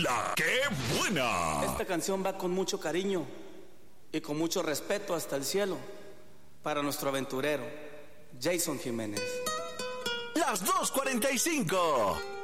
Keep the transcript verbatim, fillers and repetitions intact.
La que buena. Esta canción va con mucho cariño y con mucho respeto hasta el cielo para nuestro aventurero Jason Jiménez. Las dos cuarenta y cinco.